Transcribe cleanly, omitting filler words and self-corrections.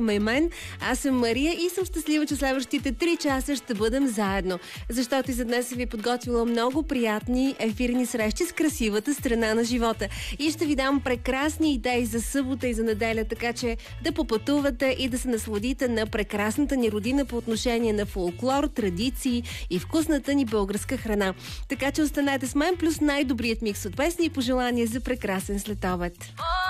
поздравяваме и мен. Аз съм Мария и съм щастлива, че следващите 3 часа ще бъдем заедно. Защото и за днес ви подготвила много приятни ефирни срещи с красивата страна на живота. И ще ви дам прекрасни идеи за събота и за неделя, така че да попътувате и да се насладите на прекрасната ни родина по отношение на фолклор, традиции и вкусната ни българска храна. Така че останете с мен, плюс най-добрият микс от песни и пожелания за прекрасен следобед.